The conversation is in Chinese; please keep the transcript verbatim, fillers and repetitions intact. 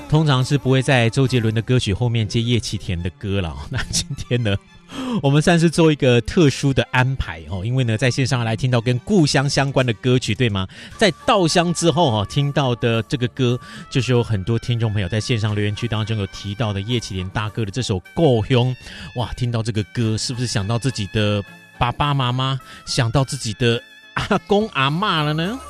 通常是不会在周杰伦的歌曲后面接叶启田的歌了。那今天呢，我们算是做一个特殊的安排哦，因为呢，在线上来听到跟故乡相关的歌曲，对吗？在稻香之后哦，听到的这个歌，就是有很多听众朋友在线上留言区当中有提到的叶启田大哥的这首《故乡》。哇，听到这个歌，是不是想到自己的爸爸妈妈，想到自己的阿公阿嬷了呢？